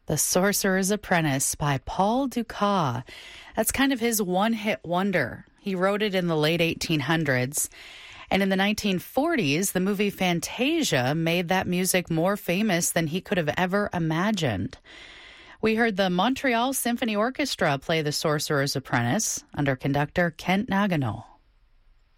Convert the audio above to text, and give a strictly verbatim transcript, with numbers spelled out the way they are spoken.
The Sorcerer's Apprentice by Paul Dukas. That's kind of his one-hit wonder. He wrote it in the late eighteen hundreds. And in the nineteen forties, the movie Fantasia made that music more famous than he could have ever imagined. We heard the Montreal Symphony Orchestra play The Sorcerer's Apprentice under conductor Kent Nagano.